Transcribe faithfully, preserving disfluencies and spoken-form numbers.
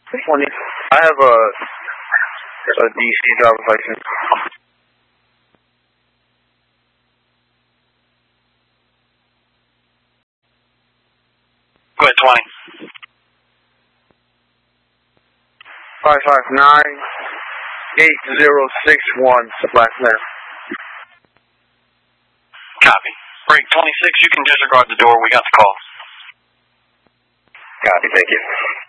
twenty. I have a, a D C driver's license. Go ahead, twenty. Five five nine eight zero six one. Last name. Copy. Break twenty-six. You can disregard the door. We got the call. Copy. Thank you.